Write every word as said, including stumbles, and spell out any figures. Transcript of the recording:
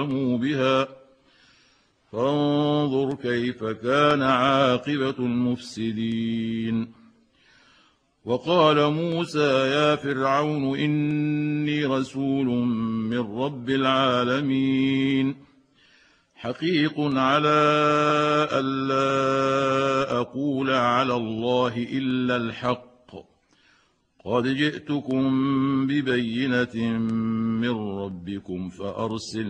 بها فانظر كيف كان عاقبة المفسدين. وقال موسى يا فرعون إني رسول من رب العالمين حقيق على ألا أقول على الله إلا الحق قد جئتكم ببينة من ربكم فأرسل